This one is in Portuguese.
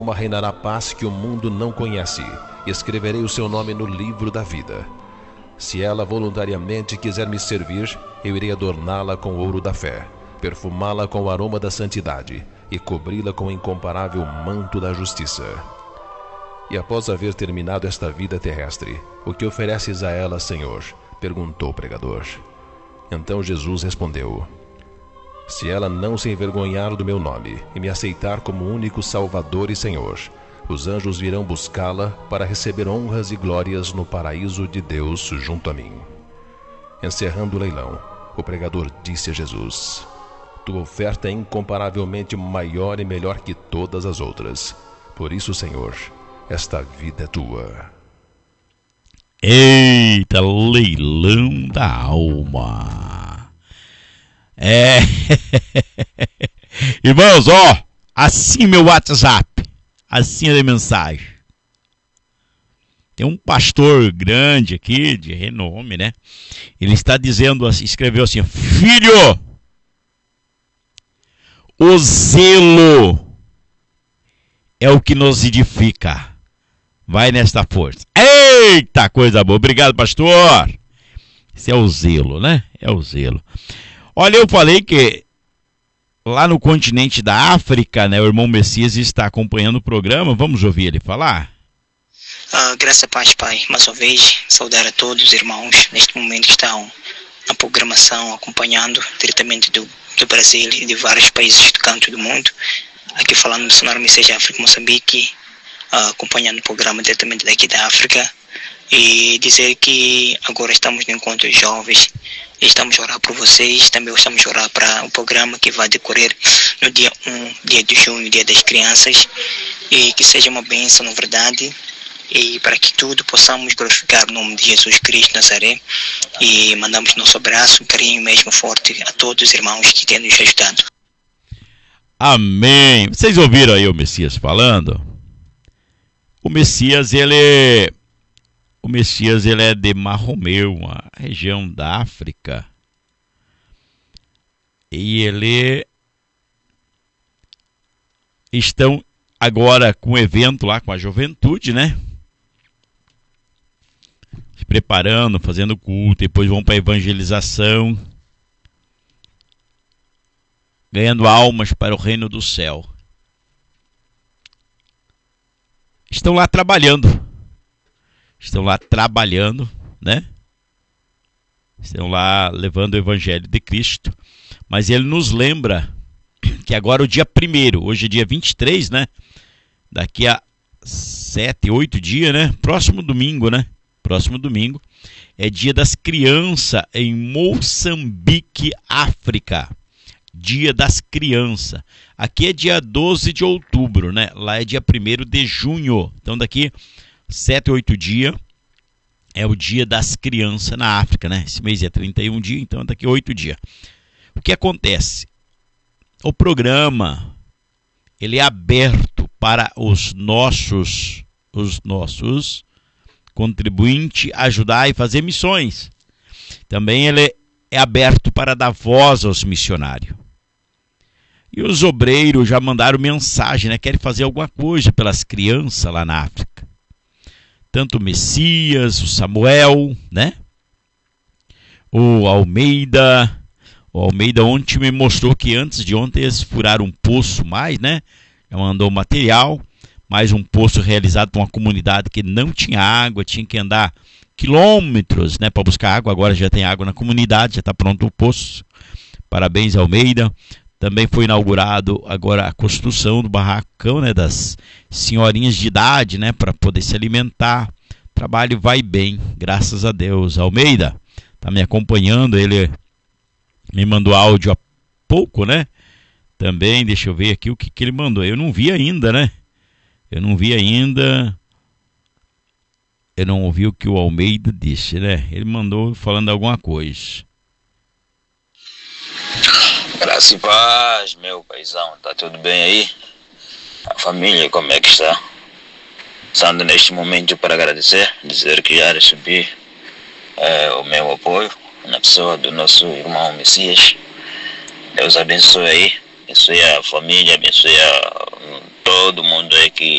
reinará a paz que o mundo não conhece. Escreverei o seu nome no livro da vida. Se ela voluntariamente quiser me servir, eu irei adorná-la com o ouro da fé, perfumá-la com o aroma da santidade e cobri-la com o incomparável manto da justiça. E após haver terminado esta vida terrestre, o que ofereces a ela, Senhor? Perguntou o pregador. Então Jesus respondeu: se ela não se envergonhar do meu nome e me aceitar como único Salvador e Senhor, os anjos virão buscá-la para receber honras e glórias no paraíso de Deus junto a mim. Encerrando o leilão, o pregador disse a Jesus: tua oferta é incomparavelmente maior e melhor que todas as outras. Por isso, Senhor, esta vida é tua. Eita, leilão da alma. Irmãos, ó, assim meu WhatsApp, assim a mensagem. Tem um pastor grande aqui, de renome, né? Ele está dizendo assim, escreveu assim: filho, o zelo é o que nos edifica. Vai nesta força. Eita, coisa boa. Obrigado, pastor. Esse é o zelo, né? É o zelo. Olha, eu falei que lá no continente da África, né, o irmão Messias está acompanhando o programa. Vamos ouvir ele falar? Graças a paz, Pai. Mais uma vez, saudar a todos os irmãos neste momento que estão na programação, acompanhando diretamente do Brasil e de vários países do canto do mundo. Aqui falando do Missionário Messias África, Moçambique, acompanhando o programa diretamente daqui da África, e dizer que agora estamos no encontro de jovens. Estamos a orar por vocês, também estamos a orar para o programa que vai decorrer no dia 1, dia de junho, dia das crianças, e que seja uma bênção, na verdade, e para que tudo possamos glorificar o nome de Jesus Cristo de Nazaré. E mandamos nosso abraço, carinho mesmo forte a todos os irmãos que têm nos ajudado. Amém. Vocês ouviram aí o Messias falando? O Messias, ele é de Marromeu, uma região da África. E ele estão agora com um evento lá com a juventude, né? Se preparando, fazendo culto, depois vão para a evangelização, ganhando almas para o reino do céu. Estão lá trabalhando, né? Estão lá levando o evangelho de Cristo. Mas ele nos lembra que agora o dia 1º, hoje é dia 23, né? Daqui a 7, 8 dias, né? Próximo domingo, é dia das crianças em Moçambique, África. Dia das crianças. Aqui é dia 12 de outubro, né? Lá é dia 1º de junho. Então daqui 7, 8 dias é o dia das crianças na África, né? Esse mês é 31 dias, então daqui 8 dias. O que acontece? O programa, ele é aberto para os nossos contribuintes ajudar e fazer missões. Também ele é aberto para dar voz aos missionários. E os obreiros já mandaram mensagem, né? Querem fazer alguma coisa pelas crianças lá na África. Tanto o Messias, o Samuel, né? O Almeida ontem me mostrou que antes de ontem eles furaram um poço mais, né? Já mandou material, mais um poço realizado por uma comunidade que não tinha água, tinha que andar quilômetros, né, para buscar água. Agora já tem água na comunidade, já está pronto o poço. Parabéns, Almeida. Também foi inaugurado agora a construção do barracão, né, das senhorinhas de idade, né, para poder se alimentar. O trabalho vai bem, graças a Deus. Almeida está me acompanhando, ele me mandou áudio há pouco, né? Também, deixa eu ver aqui o que ele mandou. Eu não vi ainda, né? Eu não ouvi o que o Almeida disse, né? Ele mandou falando alguma coisa. Graça e paz, meu paizão. Tá tudo bem aí? A família, como é que está? Estando neste momento para agradecer, dizer que já recebi o meu apoio na pessoa do nosso irmão Messias. Deus abençoe aí, abençoe a família, abençoe todo mundo aí que